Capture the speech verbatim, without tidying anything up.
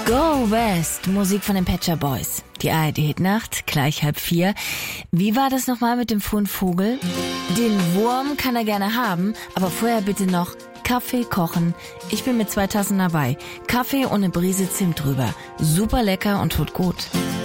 Go West, Musik von den Pet Shop Boys. Die A R D-Nacht, gleich halb vier. Wie war das nochmal mit dem faulen Vogel? Den Wurm kann er gerne haben, aber vorher bitte noch Kaffee kochen. Ich bin mit zwei Tassen dabei. Kaffee und eine Brise Zimt drüber. Super lecker und tut gut.